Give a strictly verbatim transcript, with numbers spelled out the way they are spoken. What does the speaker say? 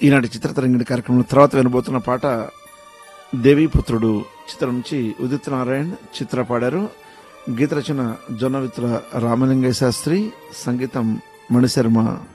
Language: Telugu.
ఈనాటి చిత్రతరంగిణి కార్యక్రమం తర్వాత వినబోతున్న పాట దేవీపుత్రుడు చిత్రం నుంచి ఉదిత్ నారాయణ్ చిత్ర పాడారు. గీత రచన జొన్నవిత్ర రామలింగయ్య శాస్త్రి, సంగీతం మణిశర్మ.